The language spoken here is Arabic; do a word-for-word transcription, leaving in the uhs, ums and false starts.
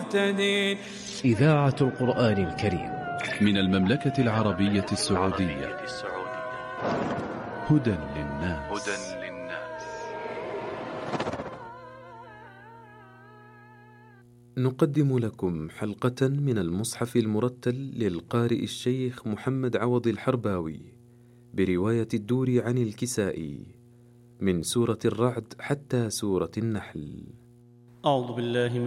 المهتدين. إذاعة القرآن الكريم من المملكة العربية السعودية. هدى للناس. نقدم لكم حلقة من المصحف المرتل للقارئ الشيخ محمد عوض الحرباوي برواية الدوري عن الكسائي من سورة الرعد حتى سورة النحل. أعوذ بالله